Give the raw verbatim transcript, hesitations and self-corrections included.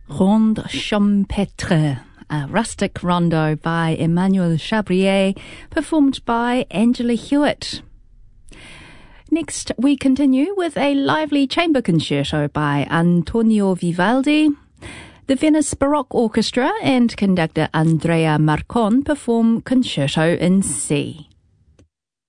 Ronde Champêtre, a rustic rondo by Emmanuel Chabrier, performed by Angela Hewitt. Next, we continue with a lively chamber concerto by Antonio Vivaldi. The Venice Baroque Orchestra and conductor Andrea Marcon perform Concerto in C.